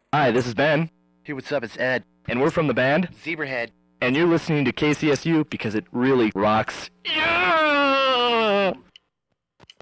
Hi, this is Ben, Hey, what's up? It's Ed. and we're from the band, Zebrahead. and you're listening to KCSU because it really rocks. You!